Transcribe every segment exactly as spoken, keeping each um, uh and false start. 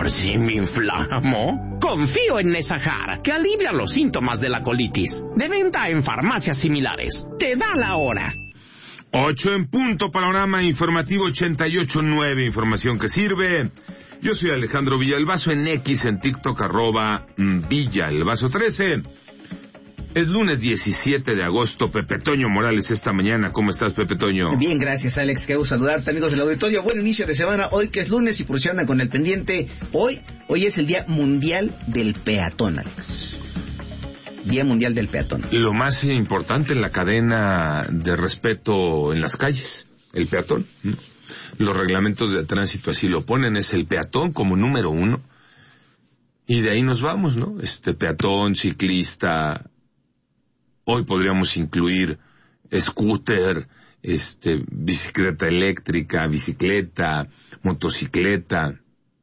por si me inflamo? Confío en Nesahar, que alivia los síntomas de la colitis. De venta en farmacias similares. Te da la hora. Ocho en punto, panorama informativo ochenta y ocho nueve, información que sirve. Yo soy Alejandro Villalbazo, en X, en TikTok, arroba Villalbazo trece. Es lunes diecisiete de agosto. Pepe Toño Morales esta mañana. ¿Cómo estás, Pepe Toño? Bien, gracias, Alex. Qué gusto saludarte, amigos del auditorio. Buen inicio de semana, hoy que es lunes y por si andan con el pendiente. Hoy, hoy es el Día Mundial del Peatón, Alex. Día Mundial del Peatón. Lo más importante en la cadena de respeto en las calles, el peatón. Los reglamentos de tránsito así lo ponen, es el peatón como número uno. Y de ahí nos vamos, ¿no? Este peatón, ciclista. Hoy podríamos incluir scooter, este, bicicleta eléctrica, bicicleta, motocicleta,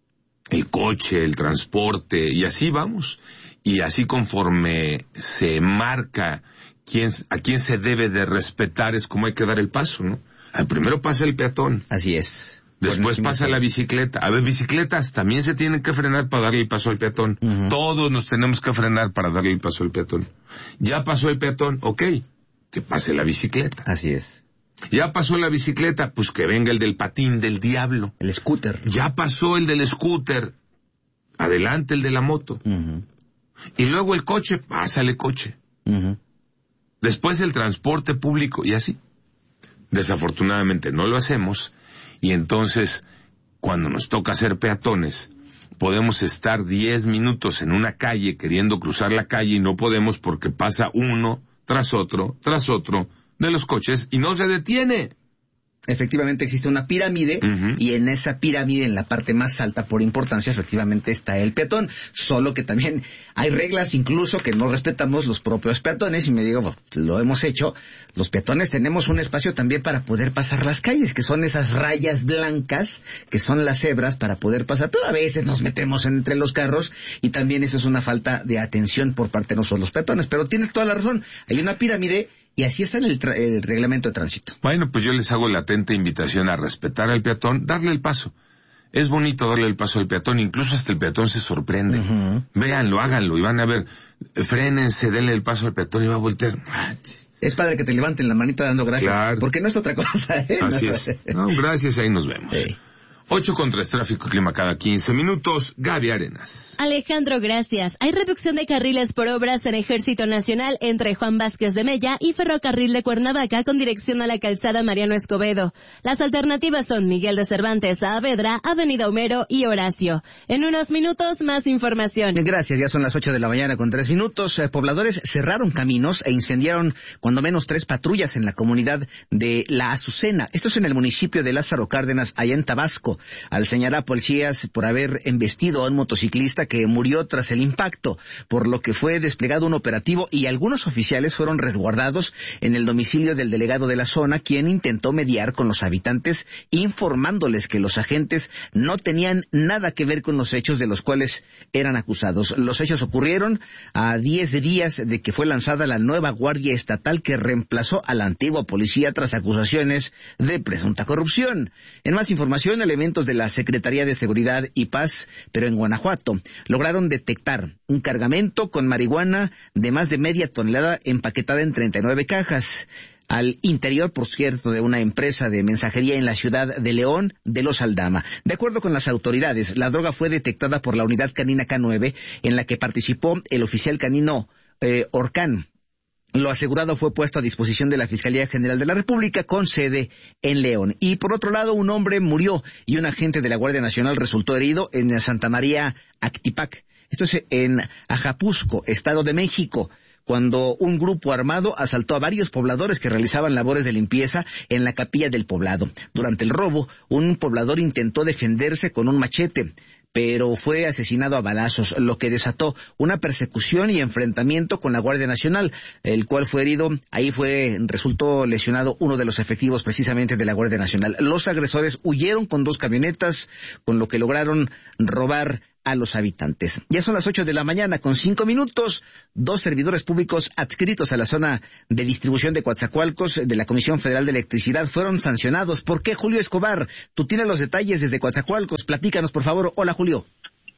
el coche, el transporte, y así vamos. Y así conforme se marca quién, a quién se debe de respetar es como hay que dar el paso, ¿no? Al primero pasa el peatón. Así es. Después bueno, pasa la bicicleta. A ver, bicicletas también se tienen que frenar para darle el paso al peatón. Uh-huh. Todos nos tenemos que frenar para darle el paso al peatón. Ya pasó el peatón, ok, que pase la bicicleta. Así es. Ya pasó la bicicleta, pues que venga el del patín del diablo. El scooter. Ya pasó el del scooter, adelante el de la moto. Uh-huh. Y luego el coche, pásale coche. Uh-huh. Después el transporte público y así. Desafortunadamente no lo hacemos. Y entonces, cuando nos toca ser peatones, podemos estar diez minutos en una calle queriendo cruzar la calle y no podemos porque pasa uno tras otro, tras otro de los coches y no se detiene. Efectivamente existe una pirámide, uh-huh. y en esa pirámide, en la parte más alta por importancia, efectivamente está el peatón. Solo que también hay reglas incluso que no respetamos los propios peatones, y me digo, bueno, lo hemos hecho. Los peatones tenemos un espacio también para poder pasar las calles, que son esas rayas blancas, que son las cebras para poder pasar. Pero a veces nos metemos entre los carros, y también eso es una falta de atención por parte de nosotros los peatones. Pero tienes toda la razón, hay una pirámide. Y así está en el, tra- el reglamento de tránsito. Bueno, pues yo les hago la atenta invitación a respetar al peatón, darle el paso. Es bonito darle el paso al peatón, incluso hasta el peatón se sorprende. Uh-huh. Véanlo, háganlo y van a ver, frénense, denle el paso al peatón y va a voltear. Es padre que te levanten la manita dando gracias, claro. Porque no es otra cosa, ¿eh? Así no. es. No, gracias, ahí nos vemos. Hey. Ocho contra el tráfico y clima cada quince minutos. Gaby Arenas. Alejandro, gracias. Hay reducción de carriles por obras en Ejército Nacional entre Juan Vázquez de Mella y Ferrocarril de Cuernavaca con dirección a la calzada Mariano Escobedo. Las alternativas son Miguel de Cervantes, Saavedra, Avenida Homero y Horacio. En unos minutos, más información. Gracias, ya son las ocho de la mañana con tres minutos. Eh, pobladores cerraron caminos e incendiaron cuando menos tres patrullas en la comunidad de La Azucena. Esto es en el municipio de Lázaro Cárdenas, allá en Tabasco. Al señalar a policías por haber embestido a un motociclista que murió tras el impacto, por lo que fue desplegado un operativo y algunos oficiales fueron resguardados en el domicilio del delegado de la zona, quien intentó mediar con los habitantes, informándoles que los agentes no tenían nada que ver con los hechos de los cuales eran acusados. Los hechos ocurrieron a diez días de que fue lanzada la nueva Guardia Estatal que reemplazó a la antigua policía tras acusaciones de presunta corrupción. En más información, elementos de la Secretaría de Seguridad y Paz, pero en Guanajuato, lograron detectar un cargamento con marihuana de más de media tonelada empaquetada en treinta y nueve cajas. Al interior, por cierto, de una empresa de mensajería en la ciudad de León de los Aldama. De acuerdo con las autoridades, la droga fue detectada por la unidad canina K nueve, en la que participó el oficial canino eh, Orcán. Lo asegurado fue puesto a disposición de la Fiscalía General de la República con sede en León. Y por otro lado, un hombre murió y un agente de la Guardia Nacional resultó herido en Santa María Actipac. Esto es en Ajapusco, Estado de México, cuando un grupo armado asaltó a varios pobladores que realizaban labores de limpieza en la capilla del poblado. Durante el robo, un poblador intentó defenderse con un machete, pero fue asesinado a balazos, lo que desató una persecución y enfrentamiento con la Guardia Nacional, el cual fue herido. Ahí fue resultó lesionado uno de los efectivos precisamente de la Guardia Nacional. Los agresores huyeron con dos camionetas, con lo que lograron robar a los habitantes. Ya son las ocho de la mañana con cinco minutos. Dos servidores públicos adscritos a la zona de distribución de Coatzacoalcos de la Comisión Federal de Electricidad fueron sancionados. ¿Por qué, Julio Escobar? Tú tienes los detalles desde Coatzacoalcos. Platícanos, por favor. Hola, Julio.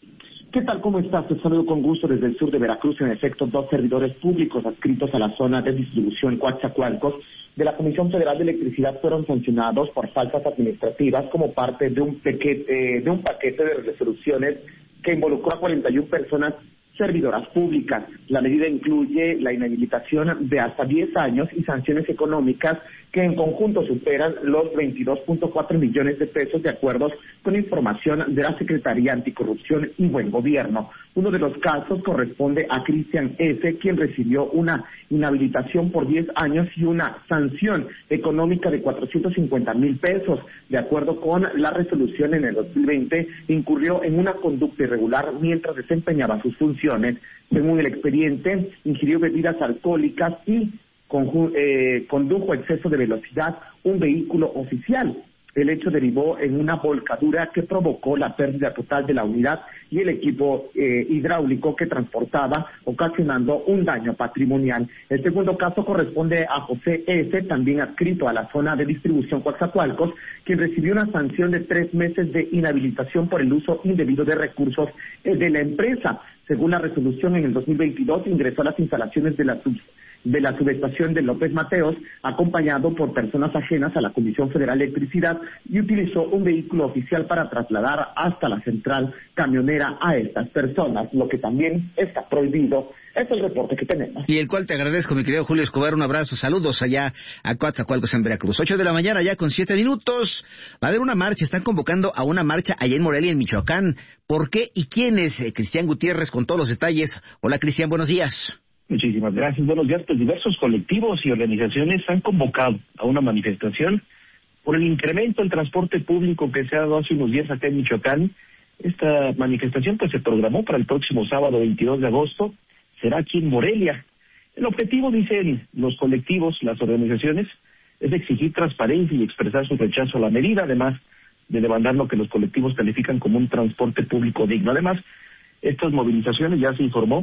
¿Qué tal? ¿Cómo estás? Te saludo con gusto desde el sur de Veracruz. En efecto, dos servidores públicos adscritos a la zona de distribución Coatzacoalcos de la Comisión Federal de Electricidad fueron sancionados por faltas administrativas como parte de un, paquete, eh, de un paquete de resoluciones que involucró a cuarenta y una personas servidoras públicas. La medida incluye la inhabilitación de hasta diez años y sanciones económicas que en conjunto superan los veintidós punto cuatro millones de pesos, de acuerdo con información de la Secretaría Anticorrupción y Buen Gobierno. Uno de los casos corresponde a Cristian S., quien recibió una inhabilitación por diez años y una sanción económica de cuatrocientos cincuenta mil pesos. De acuerdo con la resolución, en el dos mil veinte incurrió en una conducta irregular mientras desempeñaba sus funciones. Según el expediente, ingirió bebidas alcohólicas y conju- eh, condujo a exceso de velocidad un vehículo oficial. El hecho derivó en una volcadura que provocó la pérdida total de la unidad y el equipo eh, hidráulico que transportaba, ocasionando un daño patrimonial. El segundo caso corresponde a José S., también adscrito a la zona de distribución Coatzacoalcos, quien recibió una sanción de tres meses de inhabilitación por el uso indebido de recursos eh, de la empresa. Según la resolución, en el dos mil veintidós ingresó a las instalaciones de la sub de la subestación de López Mateos, acompañado por personas ajenas a la Comisión Federal de Electricidad, y utilizó un vehículo oficial para trasladar hasta la central camionera a estas personas, lo que también está prohibido. Es el reporte que tenemos. Y el cual te agradezco, mi querido Julio Escobar. Un abrazo, saludos allá a Coatzacoalcos en Veracruz. Ocho de la mañana ya con siete minutos. Va a haber una marcha, están convocando a una marcha allá en Morelia, en Michoacán. ¿Por qué y quién es? Eh, Cristian Gutiérrez con todos los detalles. Hola, Cristian, buenos días. Muchísimas gracias. Buenos días. Pues diversos colectivos y organizaciones han convocado a una manifestación por el incremento del transporte público que se ha dado hace unos días acá en Michoacán. Esta manifestación pues se programó para el próximo sábado veintidós de agosto. Será aquí en Morelia. El objetivo, dicen los colectivos, las organizaciones, es exigir transparencia y expresar su rechazo a la medida, además de demandar lo que los colectivos califican como un transporte público digno. Además, estas movilizaciones, ya se informó,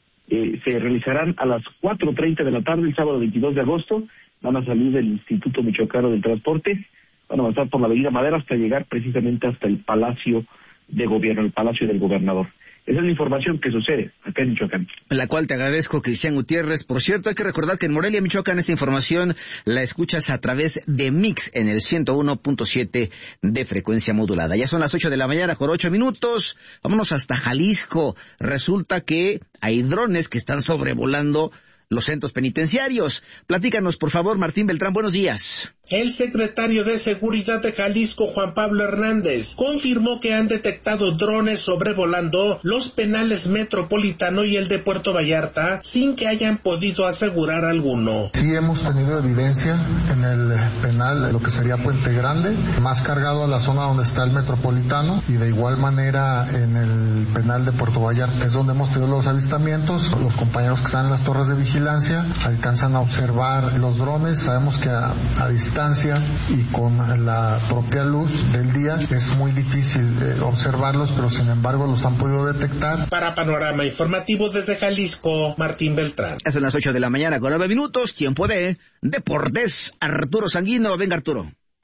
Eh, se realizarán a las cuatro treinta de la tarde el sábado veintidós de agosto. Van a salir del Instituto Michoacano del Transporte, van a avanzar por la Avenida Madera hasta llegar precisamente hasta el Palacio de Gobierno, el Palacio del Gobernador. Esa es la información que sucede acá en Michoacán. La cual te agradezco, Cristian Gutiérrez. Por cierto, hay que recordar que en Morelia, Michoacán, esta información la escuchas a través de Mix en el ciento uno punto siete de frecuencia modulada. Ya son las ocho de la mañana con ocho minutos. Vámonos hasta Jalisco. Resulta que hay drones que están sobrevolando los centros penitenciarios. Platícanos, por favor, Martín Beltrán, buenos días. El secretario de Seguridad de Jalisco, Juan Pablo Hernández, confirmó que han detectado drones sobrevolando los penales Metropolitano y el de Puerto Vallarta sin que hayan podido asegurar alguno. Sí hemos tenido evidencia en el penal de lo que sería Puente Grande, más cargado a la zona donde está el Metropolitano, y de igual manera en el penal de Puerto Vallarta es donde hemos tenido los avistamientos. Los compañeros que están en las torres de vigilancia alcanzan a observar los drones. Sabemos que a, a distancia y con la propia luz del día es muy difícil eh, observarlos, pero sin embargo los han podido detectar. Para Panorama Informativo desde Jalisco, Martín Beltrán. Son las ocho de la mañana con nueve minutos, tiempo de Deportes. Arturo Sanguino, venga Arturo.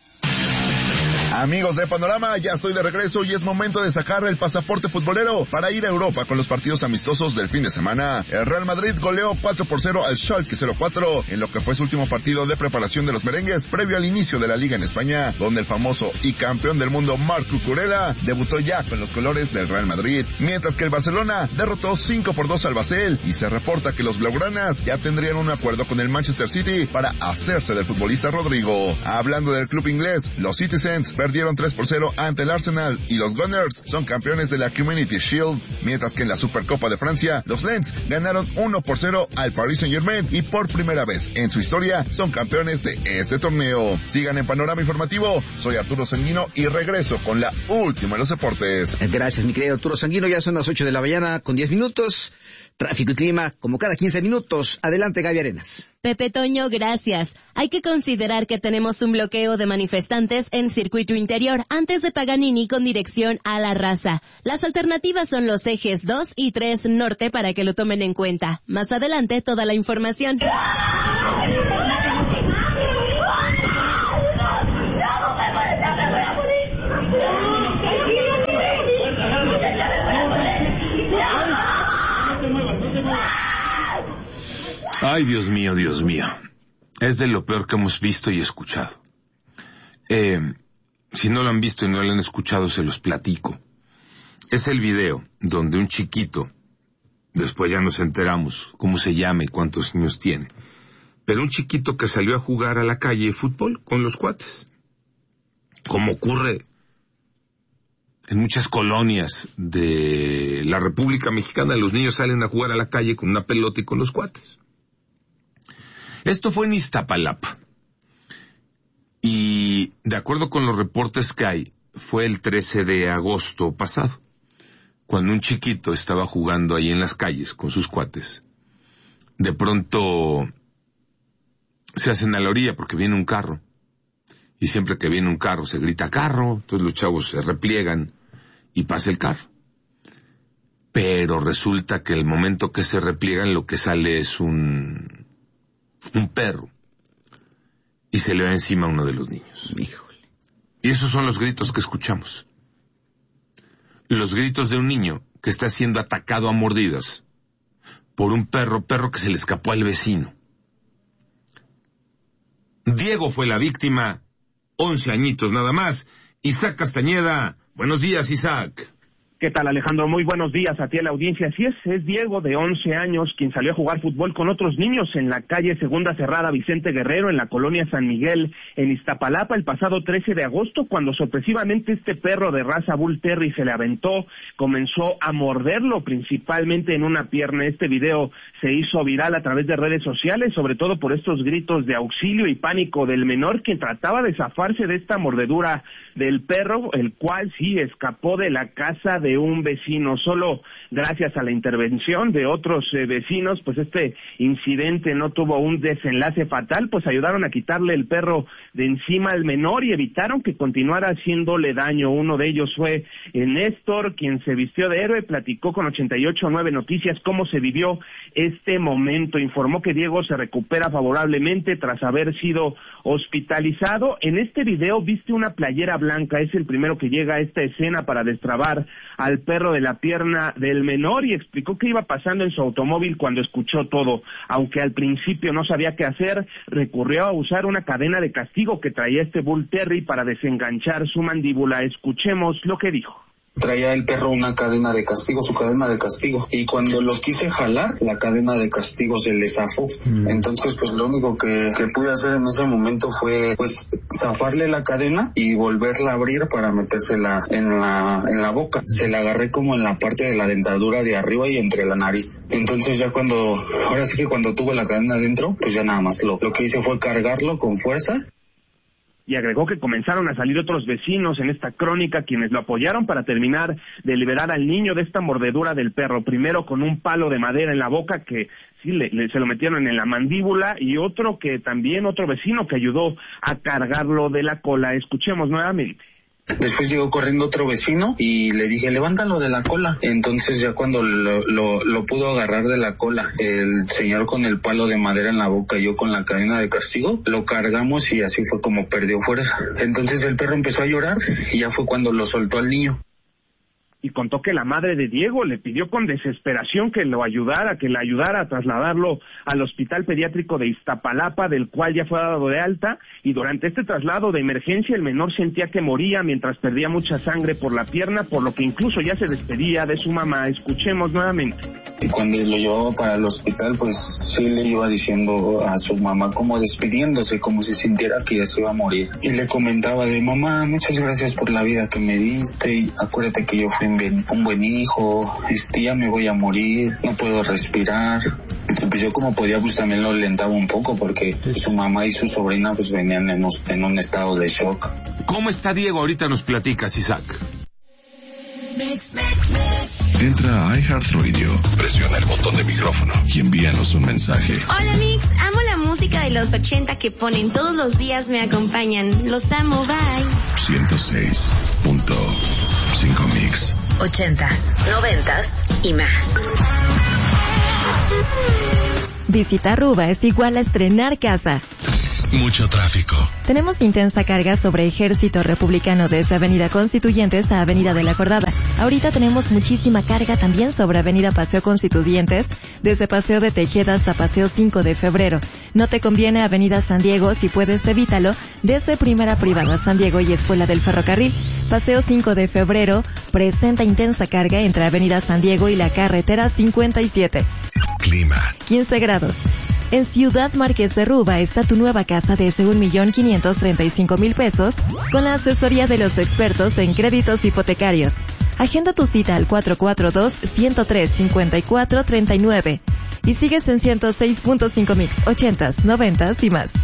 Amigos de Panorama, ya estoy de regreso y es momento de sacar el pasaporte futbolero para ir a Europa con los partidos amistosos del fin de semana. El Real Madrid goleó cuatro por cero al Schalke cero cuatro en lo que fue su último partido de preparación de los merengues previo al inicio de la Liga en España, donde el famoso y campeón del mundo Marc Cucurella debutó ya con los colores del Real Madrid, mientras que el Barcelona derrotó cinco por dos al Basel y se reporta que los blaugranas ya tendrían un acuerdo con el Manchester City para hacerse del futbolista Rodrigo. Hablando del club inglés, los Citizens perdieron tres por cero ante el Arsenal y los Gunners son campeones de la Community Shield, mientras que en la Supercopa de Francia, los Lens ganaron uno por cero al Paris Saint-Germain y por primera vez en su historia son campeones de este torneo. Sigan en Panorama Informativo, soy Arturo Sanguino y regreso con la última de los deportes. Gracias, mi querido Arturo Sanguino, ya son las ocho de la mañana con diez minutos. Tráfico y clima, como cada quince minutos. Adelante, Gaby Arenas. Pepe Toño, gracias. Hay que considerar que tenemos un bloqueo de manifestantes en circuito interior antes de Paganini con dirección a La Raza. Las alternativas son los ejes dos y tres norte para que lo tomen en cuenta. Más adelante, toda la información. Ay, Dios mío, Dios mío. Es de lo peor que hemos visto y escuchado. Eh, si no lo han visto y no lo han escuchado, se los platico. Es el video donde un chiquito, después ya nos enteramos cómo se llama y cuántos años tiene, pero un chiquito que salió a jugar a la calle de fútbol con los cuates, como ocurre en muchas colonias de la República Mexicana. Los niños salen a jugar a la calle con una pelota y con los cuates. Esto fue en Iztapalapa. Y de acuerdo con los reportes que hay, fue el trece de agosto pasado, cuando un chiquito estaba jugando ahí en las calles con sus cuates. De pronto se hacen a la orilla porque viene un carro. Y siempre que viene un carro se grita carro, entonces los chavos se repliegan y pasa el carro. Pero resulta que el momento que se repliegan lo que sale es un, un perro. Y se le va encima a uno de los niños. Híjole. Y esos son los gritos que escuchamos. Los gritos de un niño que está siendo atacado a mordidas por un perro, perro que se le escapó al vecino. Diego fue la víctima, once añitos nada más. Isaac Castañeda, buenos días, Isaac. ¿Qué tal, Alejandro? Muy buenos días a ti, a la audiencia. Así es, es Diego, de once años, quien salió a jugar fútbol con otros niños en la calle Segunda Cerrada Vicente Guerrero, en la colonia San Miguel, en Iztapalapa, el pasado trece de agosto, cuando sorpresivamente este perro de raza Bull Terry se le aventó, comenzó a morderlo, principalmente en una pierna. Este video se hizo viral a través de redes sociales, sobre todo por estos gritos de auxilio y pánico del menor, quien trataba de zafarse de esta mordedura del perro, el cual sí escapó de la casa de de un vecino. Solo gracias a la intervención de otros eh, vecinos, pues este incidente no tuvo un desenlace fatal, pues ayudaron a quitarle el perro de encima al menor y evitaron que continuara haciéndole daño. Uno de ellos fue eh, Néstor, quien se vistió de héroe, platicó con ochenta y ocho punto nueve Noticias cómo se vivió este momento. Informó que Diego se recupera favorablemente tras haber sido hospitalizado. En este video viste una playera blanca, es el primero que llega a esta escena para destrabar al perro de la pierna del menor, y explicó qué iba pasando en su automóvil cuando escuchó todo. Aunque al principio no sabía qué hacer, recurrió a usar una cadena de castigo que traía este Bull Terry para desenganchar su mandíbula. Escuchemos lo que dijo. Traía el perro una cadena de castigo, su cadena de castigo, y cuando lo quise jalar, la cadena de castigo se le zafó. Mm. Entonces, pues lo único que, que pude hacer en ese momento fue, pues, zafarle la cadena y volverla a abrir para metérsela en la, en la boca. Se la agarré como en la parte de la dentadura de arriba y entre la nariz. Entonces ya cuando, ahora sí que cuando tuve la cadena adentro, pues ya nada más lo, lo que hice fue cargarlo con fuerza. Y agregó que comenzaron a salir otros vecinos en esta crónica, quienes lo apoyaron para terminar de liberar al niño de esta mordedura del perro. Primero con un palo de madera en la boca que sí le, le, se lo metieron en la mandíbula, y otro que también, otro vecino que ayudó a cargarlo de la cola. Escuchemos nuevamente. Después llegó corriendo otro vecino y le dije, levántalo de la cola. Entonces ya cuando lo, lo, lo pudo agarrar de la cola, el señor con el palo de madera en la boca y yo con la cadena de castigo, lo cargamos y así fue como perdió fuerza. Entonces el perro empezó a llorar y ya fue cuando lo soltó al niño. Y contó que la madre de Diego le pidió con desesperación que lo ayudara, que le ayudara a trasladarlo al Hospital Pediátrico de Iztapalapa, del cual ya fue dado de alta, y durante este traslado de emergencia el menor sentía que moría mientras perdía mucha sangre por la pierna, por lo que incluso ya se despedía de su mamá. Escuchemos nuevamente. Y cuando lo llevaba para el hospital, pues sí le iba diciendo a su mamá como despidiéndose, como si sintiera que ya se iba a morir. Y le comentaba de, mamá, muchas gracias por la vida que me diste, y acuérdate que yo fui un buen hijo, este, ya me voy a morir, no puedo respirar. Pues yo como podía, pues también lo alentaba un poco, porque su mamá y su sobrina pues venían en, en un estado de shock. ¿Cómo está Diego? Ahorita nos platicas, Isaac. Entra a iHeartRadio, presiona el botón de micrófono y envíanos un mensaje. Hola Mix, amo la música de los ochenta que ponen todos los días, me acompañan. Los amo, bye. ciento seis punto cinco Mix. Ochentas, noventas y más. Visita Aruba es igual a estrenar casa. Mucho tráfico. Tenemos intensa carga sobre Ejército Republicano desde Avenida Constituyentes a Avenida de la Acordada. Ahorita tenemos muchísima carga también sobre Avenida Paseo Constituyentes, desde Paseo de Tejeda hasta Paseo cinco de febrero. No te conviene Avenida San Diego, si puedes evítalo, desde Primera Privada San Diego y Escuela del Ferrocarril. Paseo cinco de febrero presenta intensa carga entre Avenida San Diego y la carretera cincuenta y siete. Clima. quince grados. En Ciudad Márquez de Ruba está tu nueva casa desde un millón quinientos treinta y cinco mil pesos con la asesoría de los expertos en créditos hipotecarios. Agenda tu cita al cuatro cuatro dos, uno cero tres, cinco cuatro tres nueve y sigues en ciento seis punto cinco mix, ochentas, noventas y más.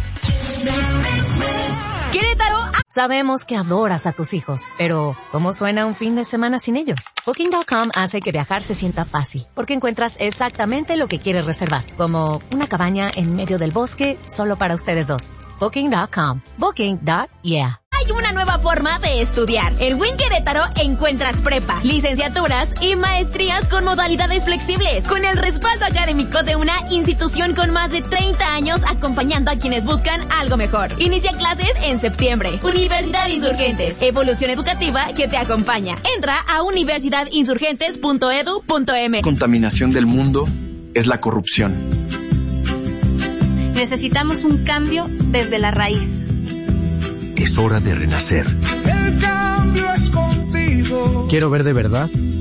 Querétaro. Sabemos que adoras a tus hijos, pero ¿cómo suena un fin de semana sin ellos? Booking punto com hace que viajar se sienta fácil, porque encuentras exactamente lo que quieres reservar, como una cabaña en medio del bosque solo para ustedes dos. Booking punto com. Booking. Yeah. Hay una nueva forma de estudiar. En W I N Querétaro encuentras prepa, licenciaturas y maestrías con modalidades flexibles, con el respaldo académico de una institución con más de treinta años acompañando a quienes buscan algo mejor. Inicia clases en septiembre. Universidad Insurgentes, evolución educativa que te acompaña. Entra a universidad insurgentes punto edu punto eme. La contaminación del mundo es la corrupción. Necesitamos un cambio desde la raíz. Es hora de renacer. El cambio es contigo. Quiero ver de verdad